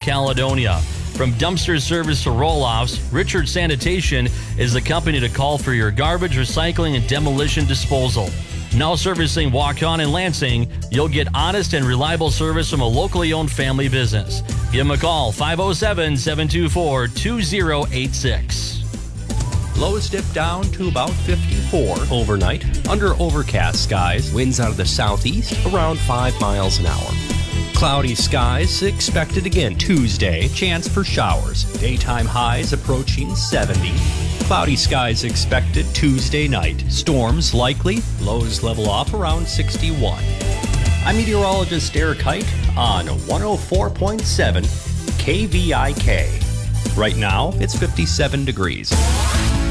Caledonia. From dumpster service to roll-offs, Richard Sanitation is the company to call for your garbage, recycling, and demolition disposal. Now servicing Waukon and Lansing, you'll get honest and reliable service from a locally owned family business. Give them a call, 507-724-2086. Lows dip down to about 54 overnight under overcast skies. Winds out of the southeast around 5 miles an hour. Cloudy skies expected again Tuesday. Chance for showers. Daytime highs approaching 70. Cloudy skies expected Tuesday night. Storms likely. Lows level off around 61. I'm meteorologist Eric Height on 104.7 KVIK. Right now, it's 57 degrees.